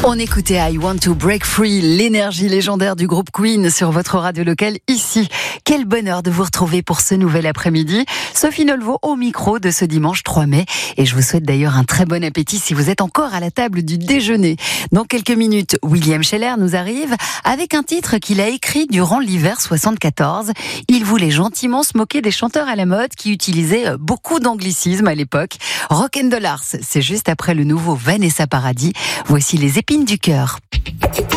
On écoutait I Want to Break Free, l'énergie légendaire du groupe Queen sur votre radio locale ici. Quel bonheur de vous retrouver pour ce nouvel après-midi. Sophie Nolvo au micro de ce dimanche 3 mai. Et je vous souhaite d'ailleurs un très bon appétit si vous êtes encore à la table du déjeuner. Dans quelques minutes, William Scheller nous arrive avec un titre qu'il a écrit durant l'hiver 74. Il voulait gentiment se moquer des chanteurs à la mode qui utilisaient beaucoup d'anglicismes à l'époque. Rock and Dollars, c'est juste après le nouveau Vanessa Paradis. Voici les épines du cœur.